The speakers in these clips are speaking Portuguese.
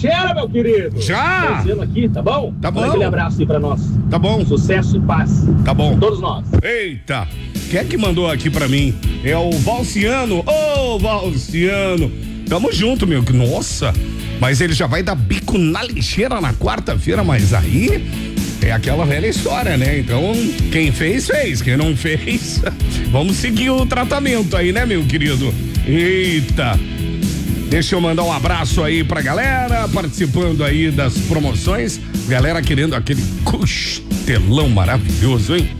Lixeira, meu querido. Já? Tô aqui, tá bom? Tá bom. Aquele abraço aí pra nós. Tá bom. Sucesso e paz. Tá bom. Pra todos nós. Eita, quem é que mandou aqui pra mim? É o Valciano. Ô, Valciano. Tamo junto, meu. Nossa, mas ele já vai dar bico na lixeira na quarta-feira, mas aí é aquela velha história, né? Então, quem fez, fez. Quem não fez, vamos seguir o tratamento aí, né, meu querido? Eita. Deixa eu mandar um abraço aí pra galera participando aí das promoções. Galera querendo aquele costelão maravilhoso, hein?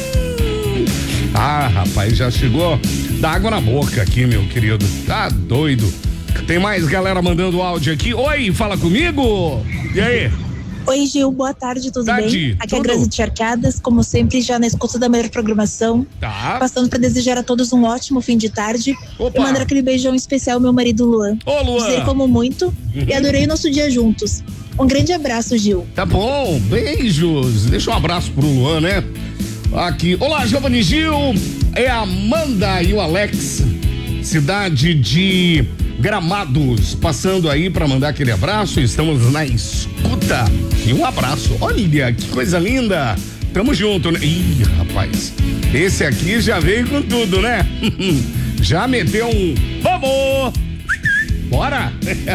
Ah, rapaz, já chegou. Dá água na boca aqui, meu querido. Tá doido. Tem mais galera mandando áudio aqui. Oi, fala comigo. E aí? Oi, Gil, boa tarde, tudo bem? Aqui é a Grazi de Arcadas, como sempre, já na escuta da melhor programação. Tá. Passando pra desejar a todos um ótimo fim de tarde. Opa. E mandar aquele beijão especial ao meu marido Luan. Ô, Luan. Dizer como muito e adorei o nosso dia juntos. Um grande abraço, Gil. Tá bom, beijos. Deixa um abraço pro Luan, né? Aqui. Olá, Giovanni Gil. É a Amanda e o Alex, cidade de Gramados, passando aí pra mandar aquele abraço. Estamos na escuta. E um abraço. Olha, que coisa linda. Tamo junto, né? Ih, rapaz. Esse aqui já veio com tudo, né? Já meteu um... Vamos! Bora!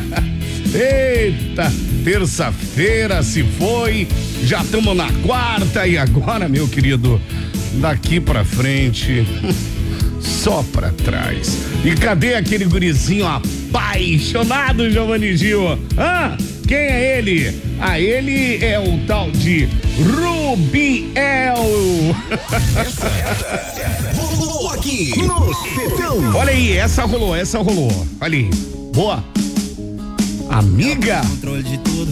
Eita, terça-feira se foi, já estamos na quarta e agora, meu querido, daqui pra frente, só pra trás. E cadê aquele gurizinho apaixonado, Giovanni Gil? Ah, quem é ele? Ah, ele é o tal de Rubiel. Rolou aqui no Tetão. Olha aí, essa rolou. Olha aí, boa. Amiga. Controle de tudo.